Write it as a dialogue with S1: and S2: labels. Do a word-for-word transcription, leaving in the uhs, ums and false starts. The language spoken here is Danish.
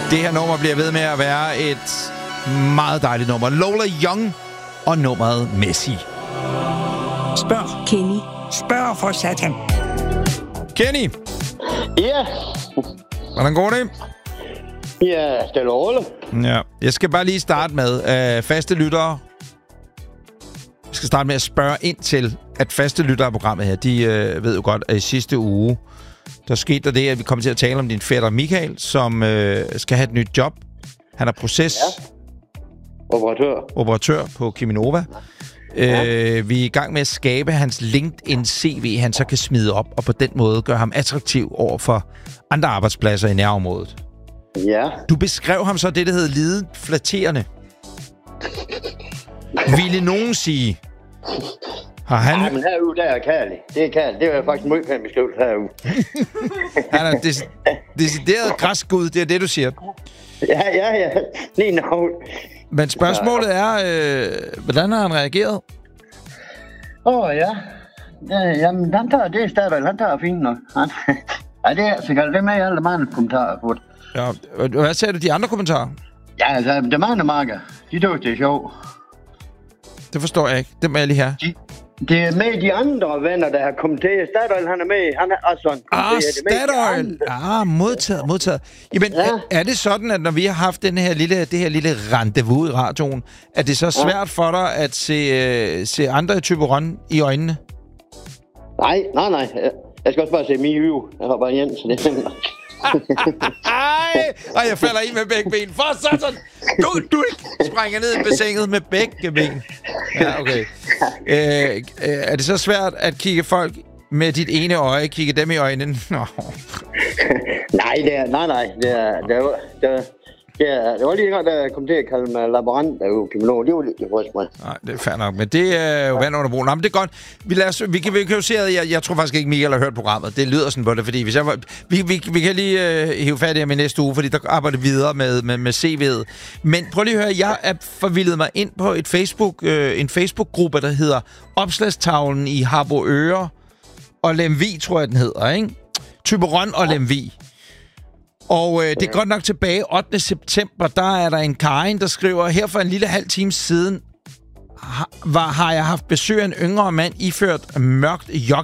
S1: Det her nummer bliver ved med at være et meget dejligt nummer. Lola Young og nummeret Messi.
S2: Spørg Kenny. Spørg for satan.
S1: Kenny.
S3: Ja.
S1: Hvordan går det?
S3: Ja, stille og roligt.
S1: Ja. Jeg skal bare lige starte med øh, faste lyttere. Jeg skal starte med at spørge ind til, at faste lyttere af programmet her, de øh, ved jo godt, at i sidste uge, der skete der det, at vi kommer til at tale om din fætter Michael, som øh, skal have et nyt job. Han er proces...
S3: Ja. Operatør.
S1: Operatør på Cheminova.
S3: Ja.
S1: Øh, vi er i gang med at skabe hans LinkedIn-C V, han så kan smide op, og på den måde gøre ham attraktiv over for andre arbejdspladser i nærområdet.
S3: Ja.
S1: Du beskrev ham så det, der hedder lidet flatterende. Ville nogen sige... Har han...
S3: Nej, men herude, der er kærlig. Det er kærlig. Det er faktisk en meget pæn beskrivelse herude.
S1: Han er des- decideret græsgud, det er det, du siger.
S3: Ja, ja, ja. Lige nu.
S1: Men spørgsmålet er, øh, hvordan har han reageret?
S3: Åh, oh, ja. ja. Jamen, han tager det stadig. Han tager fint nok. Han... ja, det er så kaldt. Det er med i alle mange kommentarer på det.
S1: Ja, hvad sagde du de andre kommentarer?
S3: Ja, altså, det er mange marker. De tog det sjov.
S1: Det forstår jeg ikke. Det må jeg lige have.
S3: De, det er med de andre venner, der har kommenteret. Statoil, han er med. Han er også
S1: Ah, Statoil. Ah, modtaget, modtaget. Jamen, ja. er, er det sådan, at når vi har haft den her lille, det her lille rendezvous i radioen, er det så svært ja. for dig at se, uh, se andre i Thyborøn i øjnene?
S3: Nej, nej, nej. Jeg skal også bare se Miu. Jeg har bare Jens, så det er nok.
S1: Ej, og jeg falder i med begge ben. For sådan. Du, du springer ned i bassinet med begge ben. Ja, okay. Øh, øh, er det så svært at kigge folk med dit ene øje, kigge dem i øjnene? Nå.
S3: Nej, det er, nej, nej. Det er, det er, det er, det er, det var lige engang, der kom til at kalde mig laborant, der jo kriminolog. Det var lidt hos mig.
S1: Nej, det er fair nok, men det er jo vand under broen. Nå, men det er godt. Vi, lader os, vi, kan, vi kan jo se, at jeg, jeg tror faktisk ikke, Michael har hørt programmet. Det lyder sådan på det, fordi hvis jeg var, vi, vi, vi kan lige uh, hive fat i ham i næste uge, fordi der arbejder videre med, med, med C V'et. Men prøv lige at høre, jeg er forvildet mig ind på et Facebook, øh, en Facebook-gruppe, der hedder Opslagstavlen i Harboøre og Lemvig, tror jeg, den hedder, ikke? Thyborøn og Lemvig. Og øh, det er godt nok tilbage ottende september, der er der en Karin, der skriver, her for en lille halv time siden har, var, har jeg haft besøg af en yngre mand iført mørkt jog